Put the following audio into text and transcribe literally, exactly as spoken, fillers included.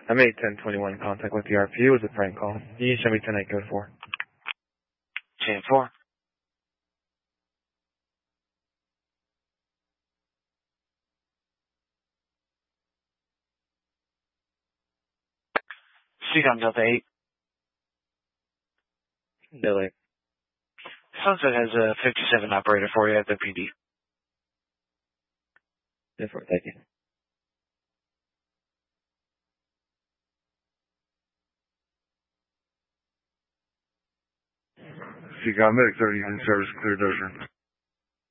I made ten twenty-one contact with the R P. It was a prank call. You can show me ten eight code four. ten four. Seacom Delta eight. Delay. Sunset has a fifty-seven operator for you at the P D. Different, thank you. Seacom Medic thirty-nine service cleared over.